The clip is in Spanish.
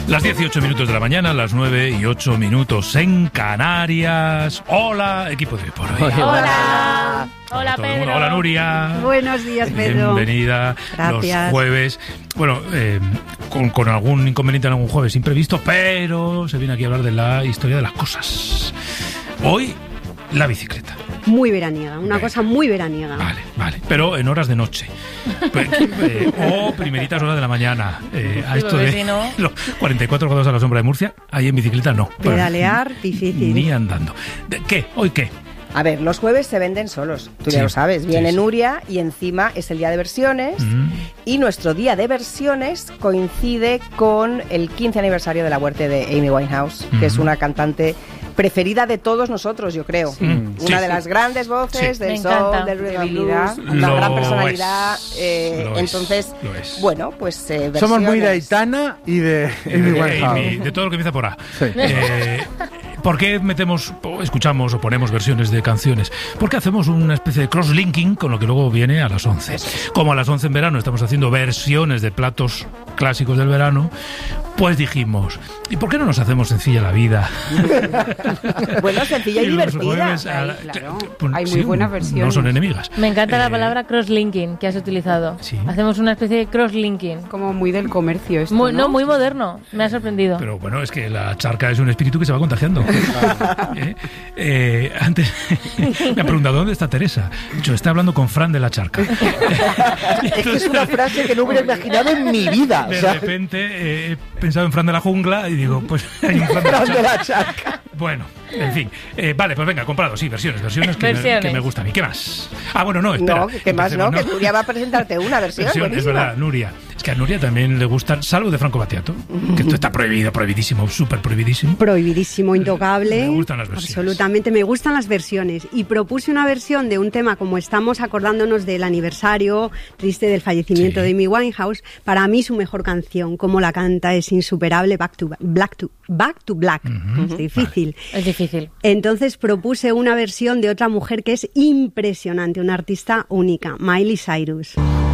Las 18 minutos de la mañana, las 9:08 en Canarias. Hola, equipo de Hoy por Hoy. Hola. Hola, Pedro. Hola, Nuria. Buenos días, Pedro. Bienvenida. Gracias. Los jueves. Bueno, con algún inconveniente en algún jueves imprevisto, pero se viene aquí a hablar de la historia de las cosas. Hoy, la bicicleta. Muy veraniega, una cosa muy veraniega. Vale, pero en horas de noche. O primeritas horas de la mañana. A esto de los 44 grados a la sombra de Murcia, ahí en bicicleta no. Pedalear, difícil. Ni andando. ¿Qué? ¿Hoy qué? A ver, los jueves se venden solos, tú ya lo sabes. Viene Nuria y encima es el día de versiones y nuestro día de versiones coincide con el 15 aniversario de la muerte de Amy Winehouse, que es una cantante preferida de todos nosotros, yo creo. Una de las grandes voces del soul, del rhythm and blues, una gran personalidad. Entonces, bueno, pues versiones. Somos muy de Aitana y de Amy Winehouse. De todo lo que empieza por A. Sí. ¿Por qué escuchamos o ponemos versiones de canciones? Porque hacemos una especie de cross-linking con lo que luego viene a las 11. Como a las 11 en verano estamos haciendo versiones de platos clásicos del verano, pues dijimos, ¿y por qué no nos hacemos sencilla la vida? Bueno, sencilla y divertida. Claro. Hay muy buenas versiones. No son enemigas. Me encanta la palabra cross-linking que has utilizado. Sí. Hacemos una especie de cross-linking. Como muy del comercio esto, ¿no? Muy moderno. Me ha sorprendido. Pero bueno, es que la charca es un espíritu que se va contagiando. Antes me han preguntado, ¿dónde está Teresa? Yo estoy hablando con Fran de la charca. Es que es una frase que no hubiera imaginado en mi vida. De repente he pensado en Fran de la jungla y digo, pues hay un Fran de la charca. Bueno, en fin. Vale, pues venga, comprado. Sí, versiones que me gustan a mí. ¿Qué más? Bueno, no, espera. No, ¿qué más no? Que Nuria va a presentarte una versión es verdad, Nuria. Es que a Nuria también le gustan, salvo de Franco Battiato, que esto está prohibidísimo, súper prohibidísimo. Prohibidísimo, intocable. Me gustan las versiones. Absolutamente, me gustan las versiones. Y propuse una versión de un tema, como estamos acordándonos del aniversario triste del fallecimiento de Amy Winehouse. Para mí su mejor canción, como la canta, es insuperable, Back to Black. Es difícil. Es difícil. Entonces propuse una versión de otra mujer que es impresionante, una artista única, Miley Cyrus.